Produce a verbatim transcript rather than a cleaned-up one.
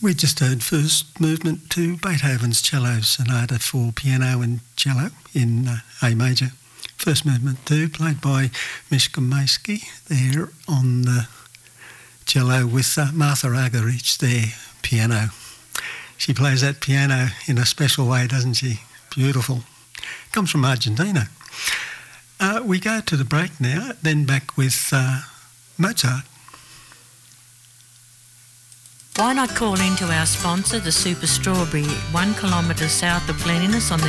We just heard first movement to Beethoven's Cello Sonata for piano and cello in uh, A major. First movement two, played by Miška Majski there on the cello with uh, Martha Argerich there, piano. She plays that piano in a special way, doesn't she? Beautiful. Comes from Argentina. Uh, we go to the break now, then back with uh, Mozart. Why not call in to our sponsor, the Super Strawberry, one kilometre south of Cleanliness on the